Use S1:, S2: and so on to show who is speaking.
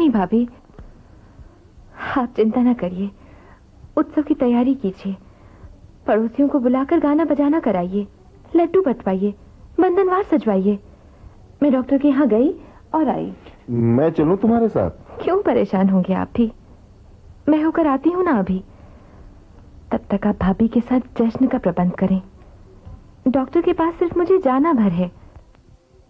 S1: नहीं भाभी, आप चिंता ना करिए। उत्सव की तैयारी कीजिए, पड़ोसियों को बुलाकर गाना बजाना कराइए, लड्डू बंटवाइए, बंधनवार सजवाइए। मैं डॉक्टर के यहाँ गई और आई।
S2: मैं चलूं तुम्हारे साथ?
S1: क्यों परेशान होंगे आप भी, मैं होकर आती हूँ ना अभी। तब तक आप भाभी के साथ जश्न का प्रबंध करें। डॉक्टर के पास सिर्फ मुझे जाना भर है,